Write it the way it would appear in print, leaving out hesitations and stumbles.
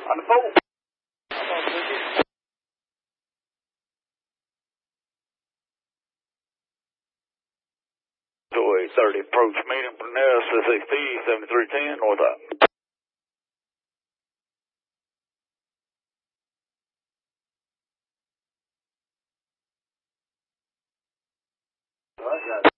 On the phone. 2830, approach meeting from there, SSXP 7310, north up. Well,